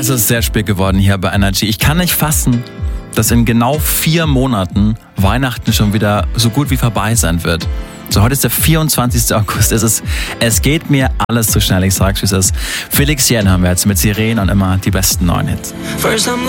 Es ist sehr spät geworden hier bei Energy. Ich kann nicht fassen, dass in genau 4 Monaten Weihnachten schon wieder so gut wie vorbei sein wird. So, heute ist der 24. August. Es geht mir alles zu schnell. Ich sag's, wie es ist. Felix Jähn haben wir jetzt mit Sirenen und immer die besten neuen Hits.